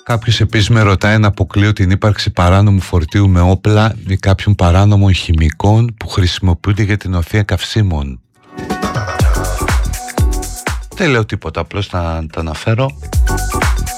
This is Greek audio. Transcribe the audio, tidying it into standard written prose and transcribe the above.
Κάποιος επίσης με ρωτάει αν αποκλείω την ύπαρξη παράνομου φορτίου με όπλα ή κάποιων παράνομων χημικών που χρησιμοποιούνται για την οθεία καυσίμων. Δεν λέω τίποτα, απλώς να τα αναφέρω.